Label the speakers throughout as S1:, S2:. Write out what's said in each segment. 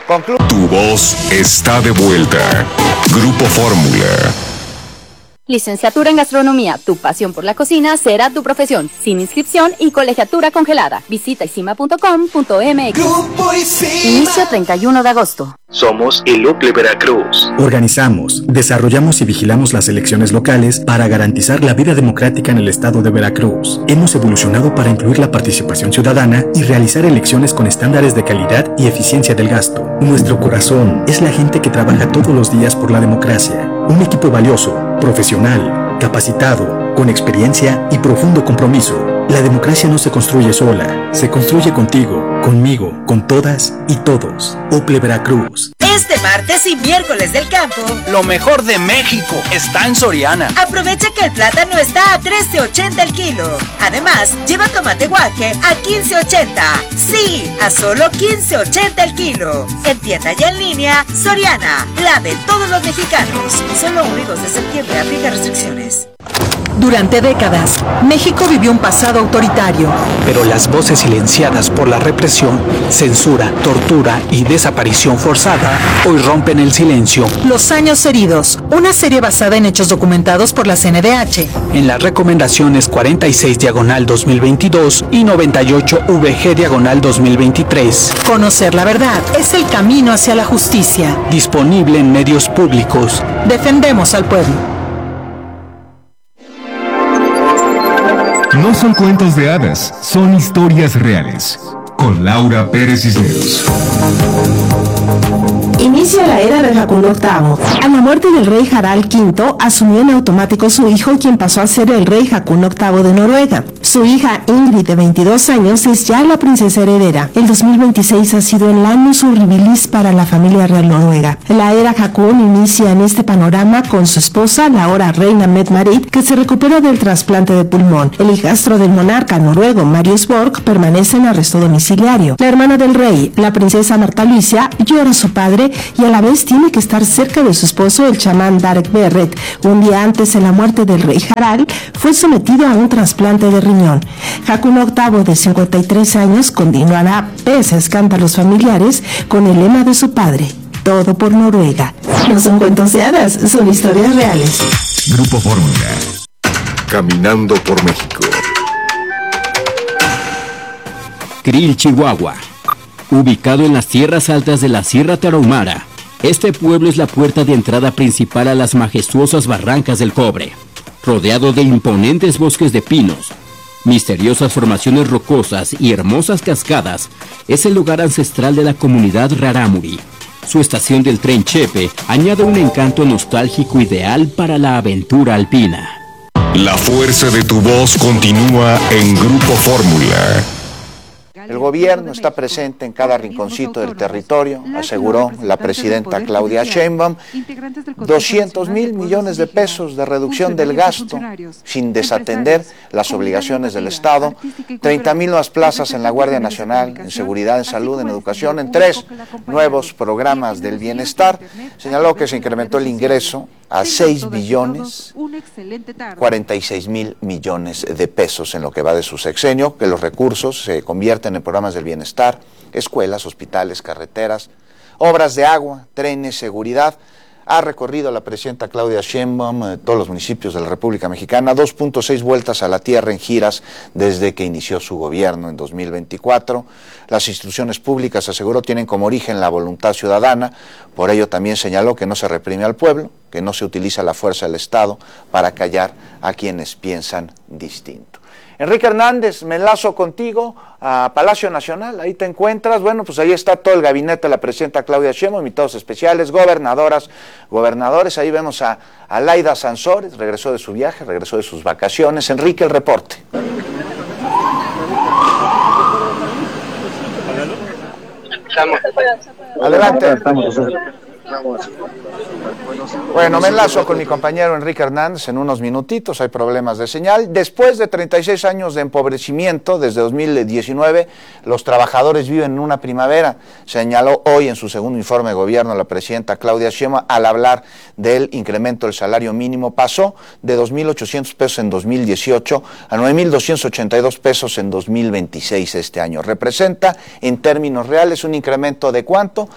S1: Tu voz está de vuelta. Grupo Fórmula.
S2: Licenciatura en Gastronomía, tu pasión por la cocina será tu profesión, sin inscripción y colegiatura congelada. Visita isima.com.mx.
S3: Grupo ISIMA.
S2: Inicio 31 de agosto.
S4: Somos el UCLE Veracruz.
S5: Organizamos, desarrollamos y vigilamos las elecciones locales para garantizar la vida democrática en el estado de Veracruz. Hemos evolucionado para incluir la participación ciudadana y realizar elecciones con estándares de calidad y eficiencia del gasto. Nuestro corazón es la gente que trabaja todos los días por la democracia. Un equipo valioso, profesional, capacitado, con experiencia y profundo compromiso. La democracia no se construye sola, se construye contigo, conmigo, con todas y todos. UCLE Veracruz.
S6: Este martes y miércoles del campo,
S7: lo mejor de México está en Soriana.
S6: Aprovecha que el plátano está a $13.80 el kilo. Además, lleva tomate guaje a $15.80. Sí, a solo $15.80 el kilo. En tienda y en línea, Soriana, la de todos los mexicanos. Solo 1 y 2 de septiembre, aplica restricciones.
S8: Durante décadas, México vivió un pasado autoritario.
S9: Pero las voces silenciadas por la represión, censura, tortura y desaparición forzada hoy rompen el silencio.
S8: Los años heridos, una serie basada en hechos documentados por la CNDH.
S9: En las recomendaciones 46/2022 y 98/VG/2023.
S8: Conocer la verdad es el camino hacia la justicia.
S9: Disponible en medios públicos.
S8: Defendemos al pueblo.
S1: No son cuentos de hadas, son historias reales. Con Laura Pérez Cisneros.
S10: Inicia la era de Haakon VIII. A la muerte del rey Harald V, asumió en automático su hijo, quien pasó a ser el rey Haakon VIII de Noruega. Su hija Ingrid, de 22 años, es ya la princesa heredera. El 2026 ha sido el annus horribilis para la familia real noruega. La era Haakon inicia en este panorama con su esposa, la ahora reina Mette-Marit, que se recuperó del trasplante de pulmón. El hijastro del monarca noruego, Marius Borg, permanece en arresto domiciliario. La hermana del rey, la princesa Marta Luisa, llora a su padre y a la vez tiene que estar cerca de su esposo, el chamán Darek Berret. Un día antes de la muerte del rey Harald, fue sometido a un trasplante de riñón. Haakon VIII, de 53 años, continuará, pese a escándalos familiares, con el lema de su padre: todo por Noruega. No son cuentos de hadas, son historias reales.
S1: Grupo Fórmula. Caminando por México.
S11: Krill, Chihuahua. Ubicado en las tierras altas de la Sierra Tarahumara, este pueblo es la puerta de entrada principal a las majestuosas barrancas del Cobre. Rodeado de imponentes bosques de pinos, misteriosas formaciones rocosas y hermosas cascadas, es el lugar ancestral de la comunidad Rarámuri. Su estación del tren Chepe añade un encanto nostálgico ideal para la aventura alpina.
S1: La fuerza de tu voz continúa en Grupo Fórmula.
S12: El gobierno está presente en cada rinconcito del territorio, aseguró la presidenta Claudia Sheinbaum. 200,000 millones de pesos de reducción del gasto, sin desatender las obligaciones del Estado. 30,000 nuevas plazas en la Guardia Nacional, en seguridad, en salud, en educación, en 3 nuevos programas del bienestar. Señaló que se incrementó el ingreso a 6,046,000 millones de pesos en lo que va de su sexenio, que los recursos se convierten en programas del bienestar, escuelas, hospitales, carreteras, obras de agua, trenes, seguridad. Ha recorrido la presidenta Claudia Sheinbaum todos los municipios de la República Mexicana, 2.6 vueltas a la tierra en giras desde que inició su gobierno en 2024. Las instituciones públicas, aseguró, tienen como origen la voluntad ciudadana. Por ello también señaló que no se reprime al pueblo, que no se utiliza la fuerza del Estado para callar a quienes piensan distinto. Enrique Hernández, me enlazo contigo a Palacio Nacional, ahí te encuentras. Bueno, pues ahí está todo el gabinete de la presidenta Claudia Sheinbaum, invitados especiales, gobernadoras, gobernadores. Ahí vemos a Laida Sansores, regresó de su viaje, regresó de sus vacaciones. Enrique, el reporte. Adelante. Bueno, me enlazo con mi compañero Enrique Hernández en unos minutitos, hay problemas de señal. Después de 36 años de empobrecimiento, desde 2019, los trabajadores viven en una primavera, señaló hoy en su segundo informe de gobierno la presidenta Claudia Sheinbaum al hablar del incremento del salario mínimo. Pasó de 2.800 pesos en 2018 a 9.282 pesos en 2026 este año. Representa en términos reales un incremento de ¿cuánto?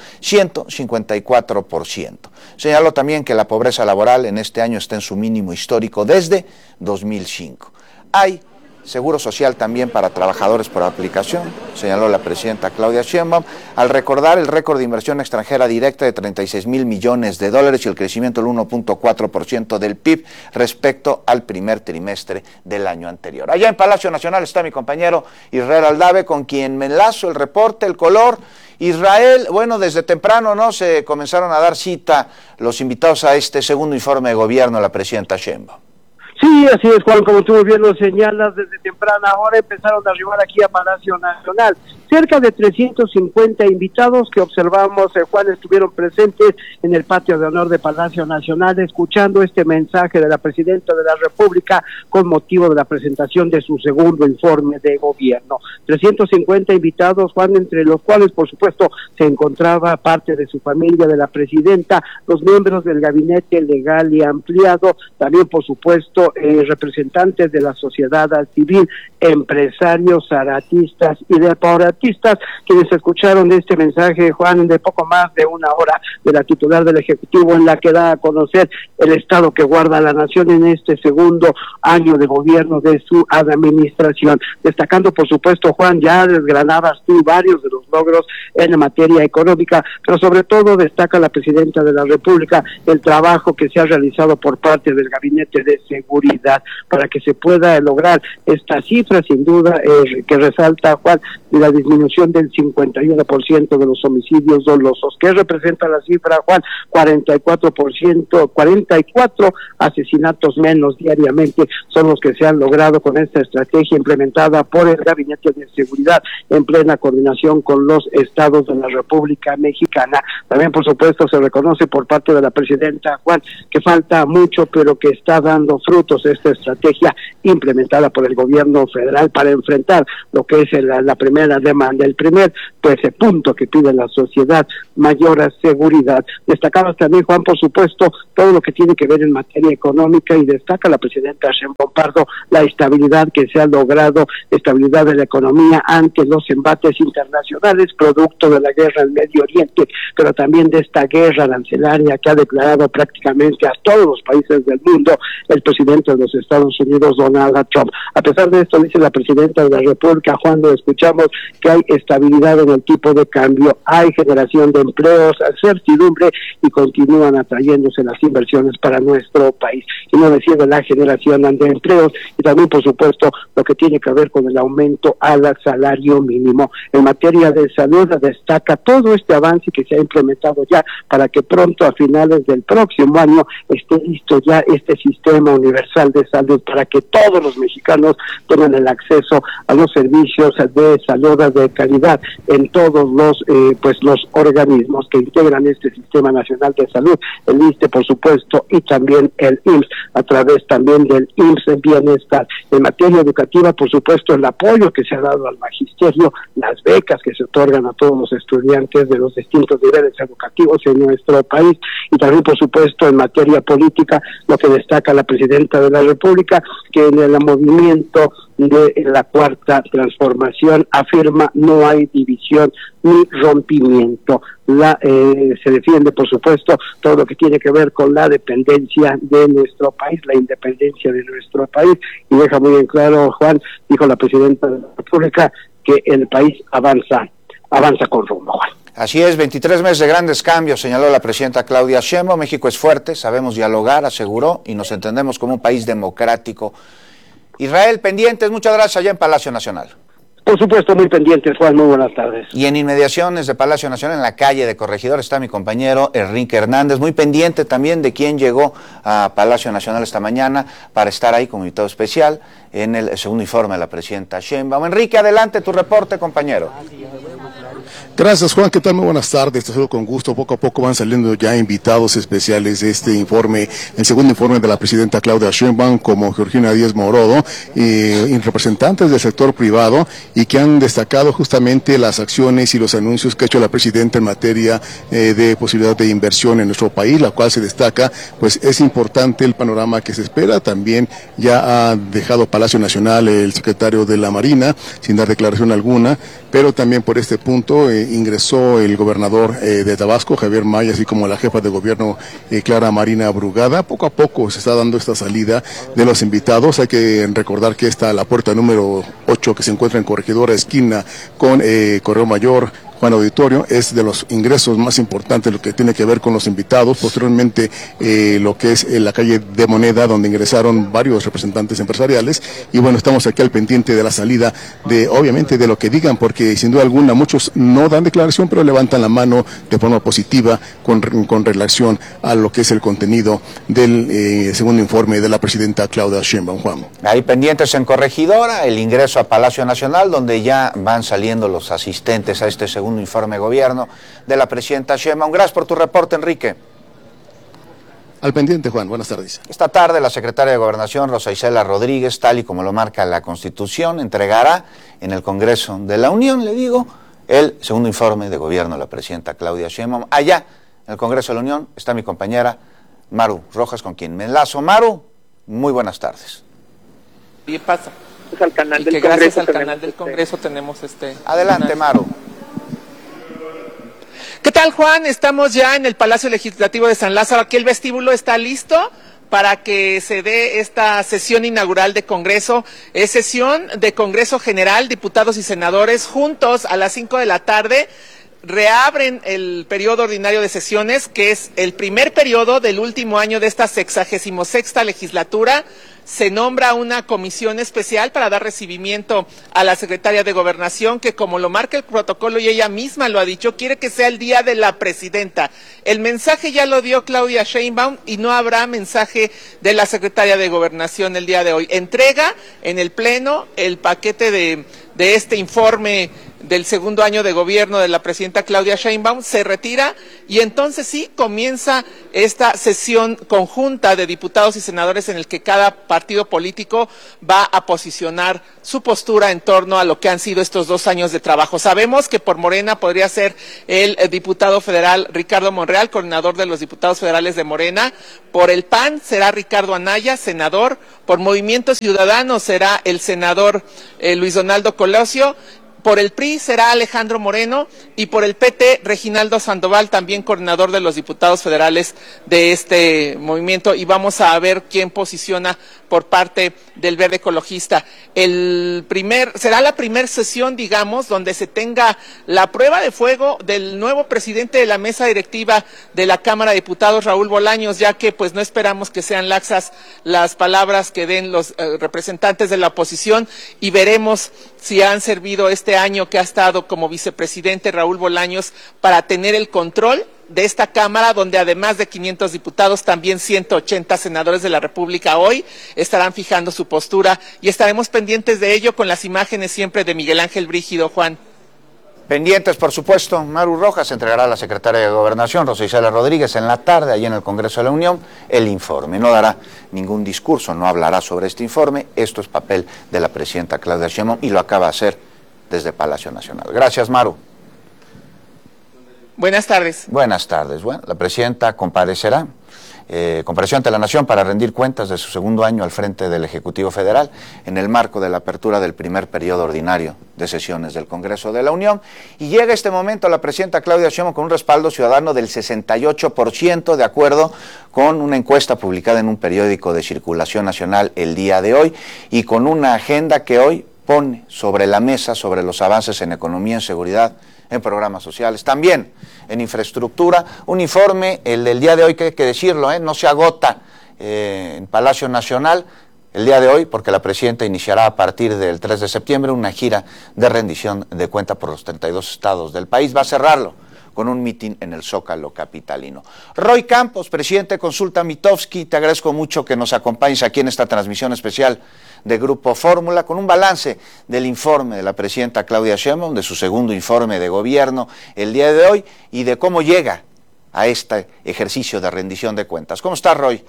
S12: 154%. Señaló también que la pobreza laboral en este año está en su mínimo histórico desde 2005. Hay seguro social también para trabajadores por aplicación, señaló la presidenta Claudia Sheinbaum, al recordar el récord de inversión extranjera directa de 36,000 millones de dólares y el crecimiento del 1.4% del PIB respecto al primer trimestre del año anterior. Allá en Palacio Nacional está mi compañero Israel Aldave, con quien me enlazo el reporte, el color. Israel, bueno, desde temprano, ¿no?, se comenzaron a dar cita los invitados a este segundo informe de gobierno de la presidenta Sheinbaum.
S3: Sí, así es, Juan, como tú bien lo señalas, desde temprana hora empezaron a arribar aquí a Palacio Nacional. Cerca de 350 invitados que observamos, Juan, estuvieron presentes en el patio de honor de Palacio Nacional, escuchando este mensaje de la presidenta de la República con motivo de la presentación de su segundo informe de gobierno. 350 invitados, Juan, entre los cuales, por supuesto, se encontraba parte de su familia de la presidenta, los miembros del gabinete legal y ampliado, también, por supuesto, representantes de la sociedad civil, empresarios, zaratistas y deportistas, quienes escucharon este mensaje, Juan, de poco más de una hora de la titular del Ejecutivo, en la que da a conocer el estado que guarda la nación en este segundo año de gobierno de su administración. Destacando, por supuesto, Juan, ya desgranabas tú varios de los logros en materia económica, pero sobre todo destaca la presidenta de la República el trabajo que se ha realizado por parte del Gabinete de Seguridad para que se pueda lograr esta cifra, sin duda, que resalta, Juan, la disminución del 51% de los homicidios dolosos, que representa la cifra, Juan, 44%, 44 asesinatos menos diariamente son los que se han logrado con esta estrategia implementada por el Gabinete de Seguridad en plena coordinación con los estados de la República Mexicana. También, por supuesto, se reconoce por parte de la presidenta, Juan, que falta mucho, pero que está dando frutos esta estrategia implementada por el gobierno federal para enfrentar lo que es la primera demanda, el primer punto que pide la sociedad, mayor seguridad. Destacabas también, Juan, por supuesto, todo lo que tiene que ver en materia económica, y destaca la presidenta Sheinbaum Pardo la estabilidad que se ha logrado, estabilidad de la economía ante los embates internacionales producto de la guerra en Medio Oriente, pero también de esta guerra arancelaria que ha declarado prácticamente a todos los países del mundo el presidente de los Estados Unidos, Donald Trump. A pesar de esto, dice la presidenta de la República, Juan, lo escuchamos, que hay estabilidad en el tipo de cambio, hay generación de empleos, certidumbre, y continúan atrayéndose las inversiones para nuestro país. Y no decir de la generación de empleos, y también, por supuesto, lo que tiene que ver con el aumento al salario mínimo. En materia de salud, destaca todo este avance que se ha implementado ya para que pronto, a finales del próximo año, esté listo ya este sistema universal de salud para que todos los mexicanos tengan el acceso a los servicios de salud de calidad en todos los organismos que integran este Sistema Nacional de Salud, el ISSSTE, por supuesto, y también el IMSS, a través también del IMSS Bienestar. En materia educativa, por supuesto, el apoyo que se ha dado al magisterio, las becas que se otorgan a todos los estudiantes de los distintos niveles educativos en nuestro país, y también, por supuesto, en materia política, lo que destaca la presidenta de la República, que en el movimiento de la Cuarta Transformación afirma no hay división ni rompimiento. Se defiende, por supuesto, todo lo que tiene que ver con la dependencia de nuestro país, la independencia de nuestro país, y deja muy bien claro, Juan, dijo la presidenta de la República, que el país avanza con rumbo, Juan.
S12: Así es, 23 meses de grandes cambios, señaló la presidenta Claudia Sheinbaum. México es fuerte, sabemos dialogar, aseguró, y nos entendemos como un país democrático. Israel, pendientes, muchas gracias allá en Palacio Nacional.
S3: Por supuesto, muy pendientes, Juan, muy buenas tardes.
S12: Y en inmediaciones de Palacio Nacional, en la calle de Corregidor, está mi compañero Enrique Hernández, muy pendiente también de quién llegó a Palacio Nacional esta mañana para estar ahí como invitado especial en el segundo informe de la presidenta Sheinbaum. Enrique, adelante tu reporte, compañero.
S13: Gracias, Juan. ¿Qué tal? Muy buenas tardes. Te saludo con gusto. Poco a poco van saliendo ya invitados especiales de este informe, el segundo informe de la presidenta Claudia Sheinbaum, como Georgina Díaz Morodo, y representantes del sector privado, y que han destacado justamente las acciones y los anuncios que ha hecho la presidenta en materia de posibilidad de inversión en nuestro país, la cual se destaca, pues es importante el panorama que se espera. También ya ha dejado Palacio Nacional el secretario de la Marina, sin dar declaración alguna, pero también por este punto ingresó el gobernador de Tabasco, Javier May, así como la jefa de gobierno, Clara Marina Brugada. Poco a poco se está dando esta salida de los invitados. Hay que recordar que está la puerta número 8, que se encuentra en Corregidora, esquina con Correo Mayor, Juan Auditorio, es de los ingresos más importantes, lo que tiene que ver con los invitados. Posteriormente, lo que es la calle de Moneda, donde ingresaron varios representantes empresariales. Y bueno, estamos aquí al pendiente de la salida, obviamente, de lo que digan, porque sin duda alguna muchos no dan declaración, pero levantan la mano de forma positiva con relación a lo que es el contenido del segundo informe de la presidenta Claudia Sheinbaum. Juan.
S12: Ahí pendientes en Corregidora, el ingreso a Palacio Nacional, donde ya van saliendo los asistentes a este segundo informe de gobierno de la presidenta Sheinbaum. Gracias por tu reporte, Enrique.
S13: Al pendiente, Juan. Buenas tardes.
S12: Esta tarde la secretaria de Gobernación, Rosa Isela Rodríguez, tal y como lo marca la Constitución, entregará en el Congreso de la Unión, le digo, el segundo informe de gobierno de la presidenta Claudia Sheinbaum. Allá, en el Congreso de la Unión, está mi compañera Maru Rojas, con quien me enlazo. Maru, muy buenas tardes.
S14: ¿Qué pasa?
S15: Al canal del
S14: gracias al canal del Congreso tenemos
S12: Adelante, Maru.
S14: ¿Qué tal, Juan? Estamos ya en el Palacio Legislativo de San Lázaro. Aquí el vestíbulo está listo para que se dé esta sesión inaugural de Congreso. Es sesión de Congreso General, diputados y senadores juntos a las 5 de la tarde. Reabren el periodo ordinario de sesiones, que es el primer periodo del último año de esta 66ª legislatura. Se nombra una comisión especial para dar recibimiento a la secretaria de Gobernación, que como lo marca el protocolo y ella misma lo ha dicho, quiere que sea el día de la presidenta. El mensaje ya lo dio Claudia Sheinbaum y no habrá mensaje de la secretaria de Gobernación el día de hoy. Entrega en el Pleno el paquete de este informe del segundo año de gobierno de la presidenta Claudia Sheinbaum, se retira y entonces sí comienza esta sesión conjunta de diputados y senadores en el que cada partido político va a posicionar su postura en torno a lo que han sido estos 2 años de trabajo. Sabemos que por Morena podría ser el diputado federal Ricardo Monreal, coordinador de los diputados federales de Morena. Por el PAN será Ricardo Anaya, senador. Por Movimiento Ciudadano será el senador Luis Donaldo Colosio. Por el PRI será Alejandro Moreno y por el PT Reginaldo Sandoval, también coordinador de los diputados federales de este movimiento, y vamos a ver quién posiciona por parte del Verde Ecologista. Será la primera sesión, digamos, donde se tenga la prueba de fuego del nuevo presidente de la mesa directiva de la Cámara de Diputados, Raúl Bolaños, ya que pues no esperamos que sean laxas las palabras que den los representantes de la oposición, y veremos si han servido este año que ha estado como vicepresidente Raúl Bolaños para tener el control de esta Cámara, donde además de 500 diputados, también 180 senadores de la República hoy estarán fijando su postura, y estaremos pendientes de ello con las imágenes siempre de Miguel Ángel Brígido. Juan.
S12: Pendientes, por supuesto. Maru Rojas entregará a la secretaria de Gobernación, Rosa Isela Rodríguez, en la tarde, allí en el Congreso de la Unión, el informe. No dará ningún discurso, no hablará sobre este informe. Esto es papel de la presidenta Claudia Sheinbaum y lo acaba de hacer desde Palacio Nacional. Gracias, Maru.
S14: Buenas tardes.
S12: Buenas tardes. Bueno, la presidenta compareció ante la Nación para rendir cuentas de su segundo año al frente del Ejecutivo Federal en el marco de la apertura del primer periodo ordinario de sesiones del Congreso de la Unión. Y llega este momento la presidenta Claudia Sheinbaum con un respaldo ciudadano del 68%, de acuerdo con una encuesta publicada en un periódico de circulación nacional el día de hoy, y con una agenda que hoy pone sobre la mesa sobre los avances en economía, en seguridad, en programas sociales, también en infraestructura. Un informe, el del día de hoy, que hay que decirlo, no se agota en Palacio Nacional el día de hoy, porque la presidenta iniciará a partir del 3 de septiembre una gira de rendición de cuenta por los 32 estados del país. Va a cerrarlo con un mitin en el Zócalo capitalino. Roy Campos, presidente de Consulta Mitofsky, te agradezco mucho que nos acompañes aquí en esta transmisión especial de Grupo Fórmula, con un balance del informe de la presidenta Claudia Sheinbaum, de su segundo informe de gobierno el día de hoy, y de cómo llega a este ejercicio de rendición de cuentas. ¿Cómo estás, Roy?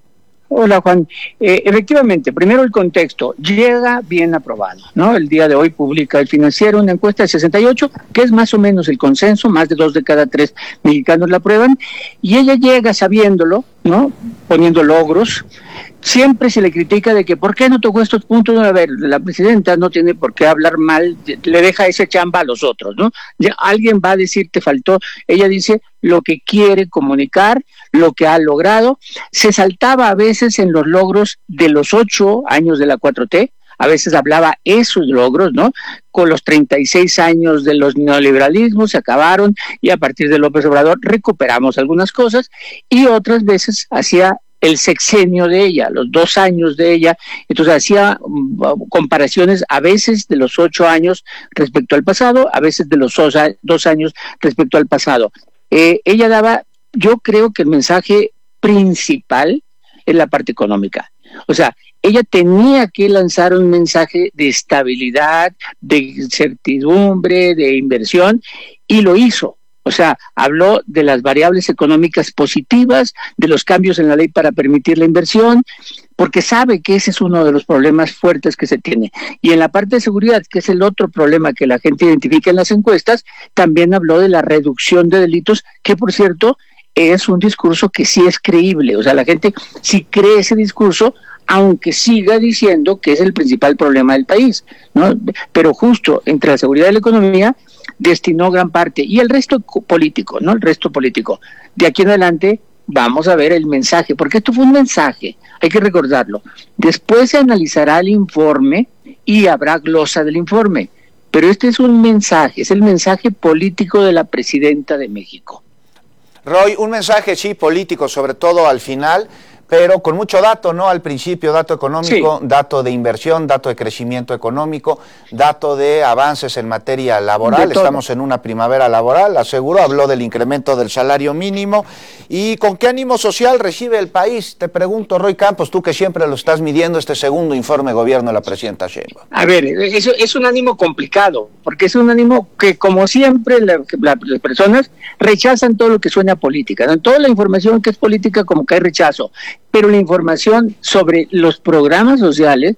S15: Hola, Juan. Efectivamente, primero el contexto. Llega bien aprobado, ¿no? El día de hoy publica El Financiero una encuesta de 68, que es más o menos el consenso, más de 2 de cada 3 mexicanos la aprueban, y ella llega sabiéndolo, ¿no? Poniendo logros. Siempre se le critica de que ¿por qué no tocó estos puntos? A ver, la presidenta no tiene por qué hablar mal, le deja esa chamba a los otros, ¿no? Ya alguien va a decir te faltó. Ella dice lo que quiere comunicar, lo que ha logrado. Se saltaba a veces en los logros de los 8 años de la 4T, a veces hablaba esos logros, ¿no? Con los 36 años de los neoliberalismos se acabaron y a partir de López Obrador recuperamos algunas cosas, y otras veces hacía el sexenio de ella, los 2 años de ella, entonces hacía comparaciones a veces de los 8 años respecto al pasado, a veces de los 2 años respecto al pasado. Ella daba, yo creo que el mensaje principal es la parte económica. O sea, ella tenía que lanzar un mensaje de estabilidad, de certidumbre, de inversión, y lo hizo. O sea, habló de las variables económicas positivas, de los cambios en la ley para permitir la inversión, porque sabe que ese es uno de los problemas fuertes que se tiene. Y en la parte de seguridad, que es el otro problema que la gente identifica en las encuestas, también habló de la reducción de delitos, que por cierto es un discurso que sí es creíble. O sea, la gente sí cree ese discurso, aunque siga diciendo que es el principal problema del país, ¿no? Pero justo entre la seguridad y la economía destinó gran parte, y el resto político, ¿no? El resto político. De aquí en adelante vamos a ver el mensaje, porque esto fue un mensaje, hay que recordarlo. Después se analizará el informe y habrá glosa del informe, pero este es un mensaje, es el mensaje político de la presidenta de México.
S12: Roy, un mensaje, sí, político, sobre todo al final, pero con mucho dato, ¿no? Al principio, dato económico, sí, dato de inversión, dato de crecimiento económico, dato de avances en materia laboral. Estamos en una primavera laboral, aseguró, habló del incremento del salario mínimo. ¿Y con qué ánimo social recibe el país? Te pregunto, Roy Campos, tú que siempre lo estás midiendo, este segundo informe de gobierno de la presidenta Sheinbaum.
S15: A ver, eso es un ánimo complicado, porque es un ánimo que, como siempre, las personas rechazan todo lo que suena a política, ¿no? Toda la información que es política como que hay rechazo. Pero la información sobre los programas sociales,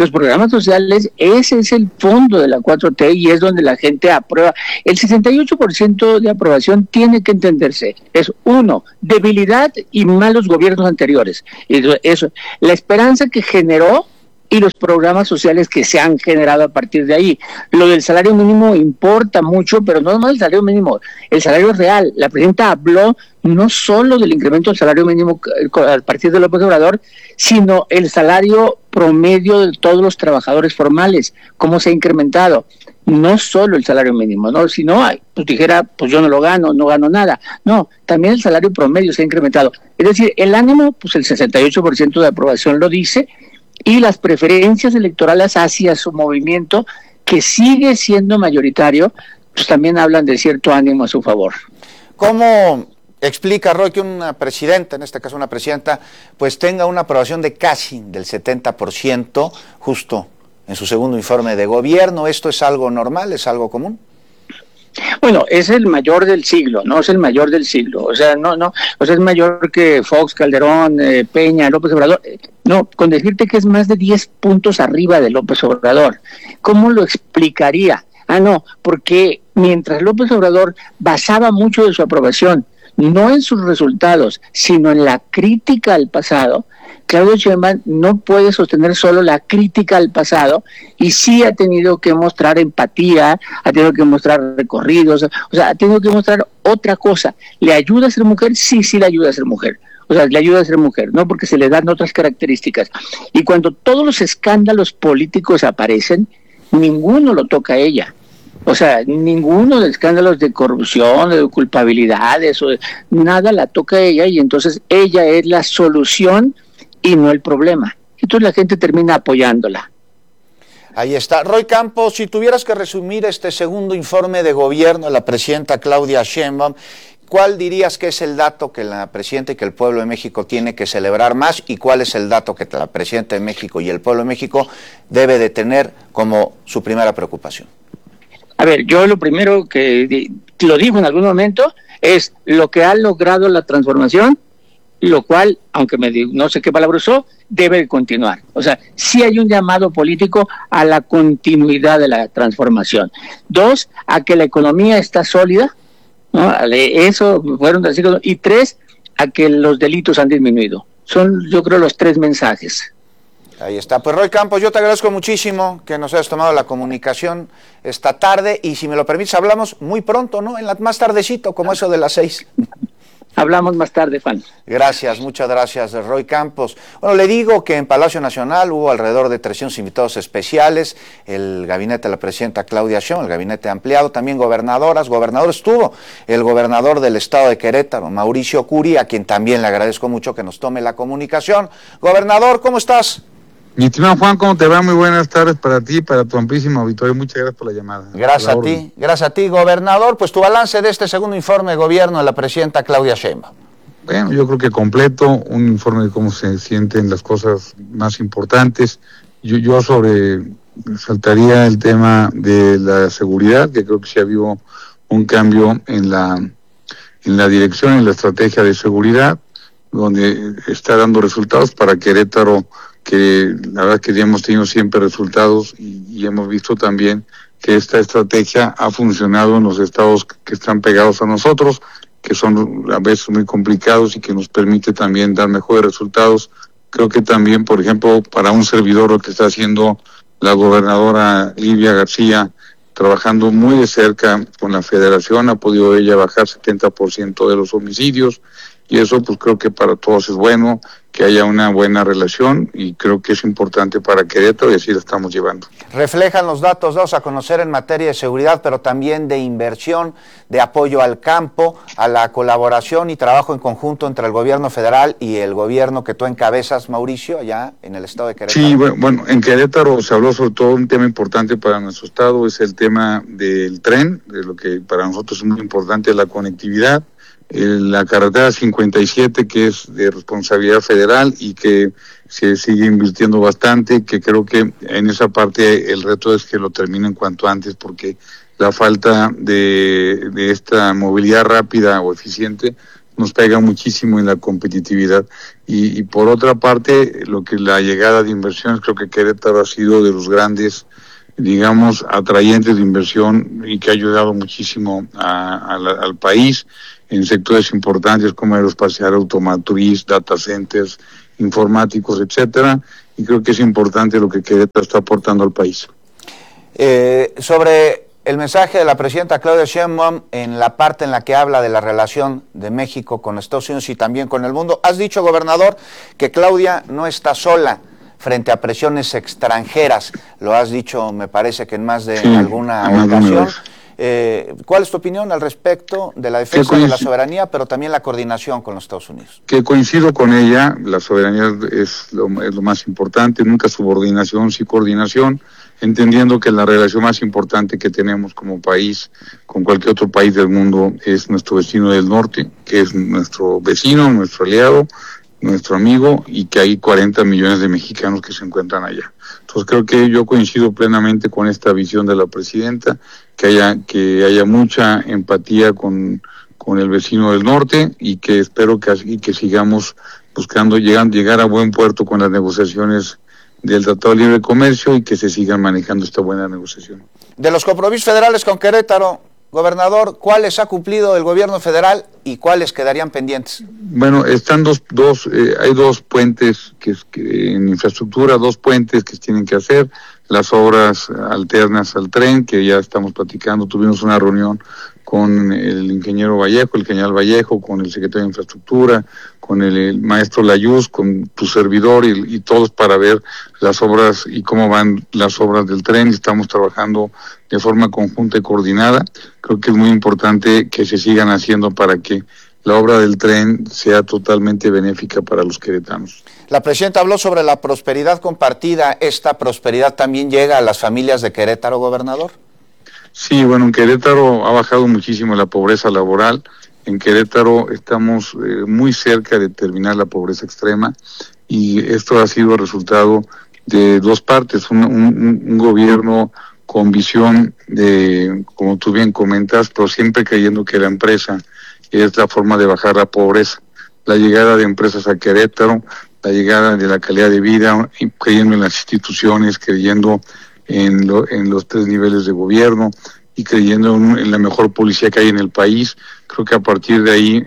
S15: ese es el fondo de la 4T y es donde la gente aprueba. El 68% de aprobación tiene que entenderse. Es 1, debilidad y malos gobiernos anteriores. Eso, la esperanza que generó y los programas sociales que se han generado a partir de ahí. Lo del salario mínimo importa mucho, pero no nomás el salario mínimo, el salario real. La presidenta habló no solo del incremento del salario mínimo a partir de López Obrador, sino el salario promedio de todos los trabajadores formales, cómo se ha incrementado. No solo el salario mínimo, ¿no? Si no, pues dijera, pues yo no gano nada. No, también el salario promedio se ha incrementado. Es decir, el ánimo, pues el 68% de aprobación lo dice, y las preferencias electorales hacia su movimiento, que sigue siendo mayoritario, pues también hablan de cierto ánimo a su favor.
S12: ¿Cómo explica, Roy, que una presidenta, en este caso una presidenta, pues tenga una aprobación de casi del 70% justo en su segundo informe de gobierno? ¿Esto es algo normal, es algo común?
S15: Bueno, es el mayor del siglo, ¿no? Es el mayor del siglo. O sea, o sea, es mayor que Fox, Calderón, Peña, López Obrador. No, con decirte que es más de 10 puntos arriba de López Obrador. ¿Cómo lo explicaría? No, porque mientras López Obrador basaba mucho de su aprobación, no en sus resultados, sino en la crítica al pasado, Claudia Sheinbaum no puede sostener solo la crítica al pasado, y sí ha tenido que mostrar empatía, ha tenido que mostrar recorridos, o sea, ha tenido que mostrar otra cosa. ¿Le ayuda a ser mujer? Sí, le ayuda a ser mujer. O sea, le ayuda a ser mujer, ¿no? Porque se le dan otras características. Y cuando todos los escándalos políticos aparecen, ninguno lo toca a ella. O sea, ninguno de escándalos de corrupción, de culpabilidades, nada la toca a ella, y entonces ella es la solución y no el problema. Entonces la gente termina apoyándola.
S12: Ahí está. Roy Campos, si tuvieras que resumir este segundo informe de gobierno de la presidenta Claudia Sheinbaum, ¿cuál dirías que es el dato que la presidenta y que el pueblo de México tiene que celebrar más? ¿Y cuál es el dato que la presidenta de México y el pueblo de México debe de tener como su primera preocupación?
S15: A ver, yo lo primero que lo digo en algún momento es lo que ha logrado la transformación, lo cual, aunque no sé qué palabra usó, debe continuar. O sea, sí hay un llamado político a la continuidad de la transformación. 2, a que la economía está sólida, ¿no? Eso fueron así. Y 3, a que los delitos han disminuido. Son, yo creo, los 3 mensajes.
S12: Ahí está. Pues Roy Campos, yo te agradezco muchísimo que nos hayas tomado la comunicación esta tarde y si me lo permites hablamos muy pronto, ¿no? Más tardecito, como eso de las 6.
S15: Hablamos más tarde, Juan.
S12: Gracias, muchas gracias, Roy Campos. Bueno, le digo que en Palacio Nacional hubo alrededor de 300 invitados especiales, el gabinete de la presidenta Claudia Sheinbaum, el gabinete ampliado, también gobernadores estuvo el gobernador del estado de Querétaro, Mauricio Curi, a quien también le agradezco mucho que nos tome la comunicación. Gobernador, ¿cómo estás?
S16: Mi estimado Juan, ¿cómo te va? Muy buenas tardes para ti y para tu amplísimo auditorio. Muchas gracias por la llamada.
S12: Gracias a ti, gobernador. Pues tu balance de este segundo informe de gobierno de la presidenta Claudia Sheinbaum.
S16: Bueno, yo creo que completo, un informe de cómo se sienten las cosas más importantes. Yo saltaría el tema de la seguridad, que creo que sí ha habido un cambio en la dirección, en la estrategia de seguridad, donde está dando resultados para Querétaro, que la verdad que ya hemos tenido siempre resultados y hemos visto también que esta estrategia ha funcionado en los estados que están pegados a nosotros, que son a veces muy complicados y que nos permite también dar mejores resultados. Creo que también, por ejemplo, para un servidor lo que está haciendo la gobernadora Livia García, trabajando muy de cerca con la federación, ha podido ella bajar 70% de los homicidios y eso pues creo que para todos es bueno, que haya una buena relación y creo que es importante para Querétaro y así lo estamos llevando.
S12: Reflejan los datos dados a conocer en materia de seguridad, pero también de inversión, de apoyo al campo, a la colaboración y trabajo en conjunto entre el gobierno federal y el gobierno que tú encabezas, Mauricio, allá en el estado de Querétaro.
S16: Sí, bueno, en Querétaro se habló sobre todo un tema importante para nuestro estado, es el tema del tren, de lo que para nosotros es muy importante, la conectividad. La carretera 57, que es de responsabilidad federal y que se sigue invirtiendo bastante, que creo que en esa parte el reto es que lo terminen cuanto antes, porque la falta de esta movilidad rápida o eficiente nos pega muchísimo en la competitividad. Y por otra parte, lo que la llegada de inversiones, creo que Querétaro ha sido de los grandes, digamos, atrayentes de inversión y que ha ayudado muchísimo al país en sectores importantes como aeroespacial, automotriz, data centers, informáticos, etcétera, y creo que es importante lo que Querétaro está aportando al país.
S12: Sobre el mensaje de la presidenta Claudia Sheinbaum en la parte en la que habla de la relación de México con Estados Unidos y también con el mundo, has dicho, gobernador, que Claudia no está sola frente a presiones extranjeras, lo has dicho, me parece que en más de alguna ocasión. ¿Cuál es tu opinión al respecto de la defensa de la soberanía, pero también la coordinación con los Estados Unidos?
S16: Que coincido con ella, la soberanía es lo más importante, nunca subordinación, sí coordinación, entendiendo que la relación más importante que tenemos como país con cualquier otro país del mundo es nuestro vecino del norte, que es nuestro vecino, nuestro aliado, nuestro amigo, y que hay 40 millones de mexicanos que se encuentran allá. Entonces creo que yo coincido plenamente con esta visión de la presidenta, que haya mucha empatía con el vecino del norte y que espero que sigamos buscando llegar a buen puerto con las negociaciones del Tratado de Libre Comercio y que se sigan manejando esta buena negociación.
S12: De los compromisos federales con Querétaro, gobernador, ¿cuáles ha cumplido el gobierno federal y cuáles quedarían pendientes?
S16: Bueno, están hay dos puentes que en infraestructura, 2 puentes que se tienen que hacer, las obras alternas al tren, que ya estamos platicando, tuvimos una reunión con el ingeniero Vallejo, el general Vallejo, con el secretario de Infraestructura, con el maestro Layuz, con tu servidor y todos para ver las obras y cómo van las obras del tren. Estamos trabajando de forma conjunta y coordinada. Creo que es muy importante que se sigan haciendo para que la obra del tren sea totalmente benéfica para los queretanos.
S12: La presidenta habló sobre la prosperidad compartida. ¿Esta prosperidad también llega a las familias de Querétaro, gobernador?
S16: Sí, bueno, en Querétaro ha bajado muchísimo la pobreza laboral. En Querétaro estamos muy cerca de terminar la pobreza extrema y esto ha sido resultado de dos partes. Un gobierno con visión de, como tú bien comentas, pero siempre creyendo que la empresa es la forma de bajar la pobreza. La llegada de empresas a Querétaro, la llegada de la calidad de vida, creyendo en las instituciones, creyendo en los 3 niveles de gobierno y creyendo en la mejor policía que hay en el país. Creo que a partir de ahí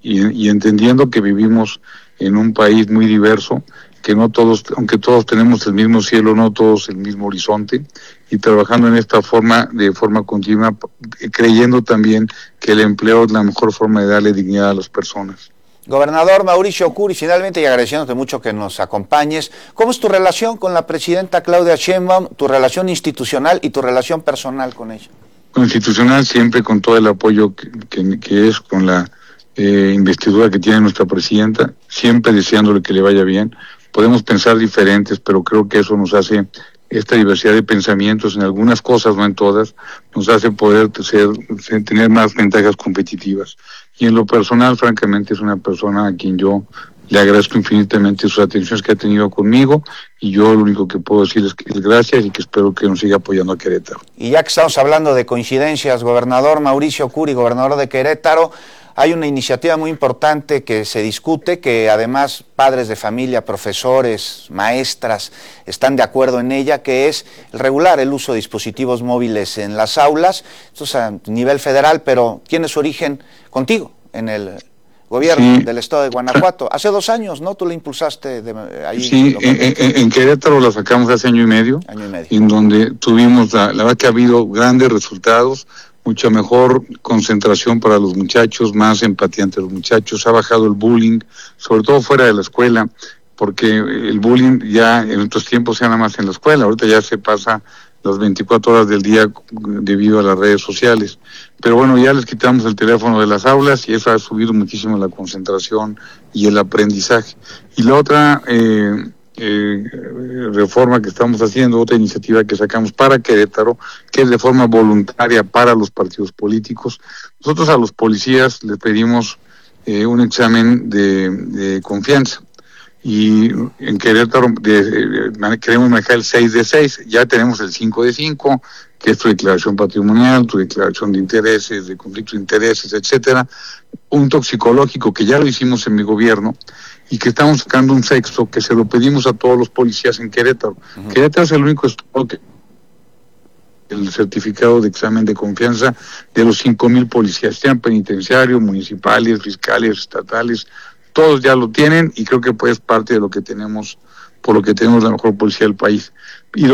S16: y entendiendo que vivimos en un país muy diverso, que no todos, aunque todos tenemos el mismo cielo, no todos el mismo horizonte, y trabajando en esta forma, de forma continua, creyendo también que el empleo es la mejor forma de darle dignidad a las personas.
S12: Gobernador Mauricio Curi, finalmente, y agradeciéndote mucho que nos acompañes, ¿cómo es tu relación con la presidenta Claudia Sheinbaum, tu relación institucional y tu relación personal con ella?
S16: Con institucional siempre, con todo el apoyo que es con la investidura que tiene nuestra presidenta, siempre deseándole que le vaya bien. Podemos pensar diferentes, pero creo que eso nos hace, esta diversidad de pensamientos en algunas cosas, no en todas, nos hace poder tener más ventajas competitivas. Y en lo personal, francamente, es una persona a quien yo le agradezco infinitamente sus atenciones que ha tenido conmigo, y yo lo único que puedo decir es que gracias y que espero que nos siga apoyando a Querétaro.
S12: Y ya que estamos hablando de coincidencias, gobernador Mauricio Curi, gobernador de Querétaro, hay una iniciativa muy importante que se discute, que además padres de familia, profesores, maestras están de acuerdo en ella, que es el regular el uso de dispositivos móviles en las aulas. Esto es a nivel federal, pero tiene su origen contigo, en el gobierno del estado de Guanajuato. Hace 2 años, ¿no? Tú le impulsaste ahí.
S16: Sí, en Querétaro la sacamos hace año y medio. En donde tuvimos, la verdad que ha habido grandes resultados, mucha mejor concentración para los muchachos, más empatía entre los muchachos, ha bajado el bullying, sobre todo fuera de la escuela, porque el bullying ya en otros tiempos era nada más en la escuela, ahorita ya se pasa las 24 horas del día debido a las redes sociales. Pero bueno, ya les quitamos el teléfono de las aulas y eso ha subido muchísimo la concentración y el aprendizaje. Y la otra reforma que estamos haciendo, otra iniciativa que sacamos para Querétaro, que es de forma voluntaria para los partidos políticos. Nosotros a los policías les pedimos un examen de confianza, y en Querétaro queremos manejar el 6 de 6, ya tenemos el 5 de 5, que es tu declaración patrimonial, tu declaración de intereses, de conflicto de intereses, etcétera. Un toxicológico que ya lo hicimos en mi gobierno, y que estamos sacando un 6º que se lo pedimos a todos los policías en Querétaro. Querétaro es el único estado que el certificado de examen de confianza de los 5,000 policías, sean penitenciarios, municipales, fiscales, estatales, todos ya lo tienen, y creo que pues es parte de lo que tenemos, por lo que tenemos la mejor policía del país. Y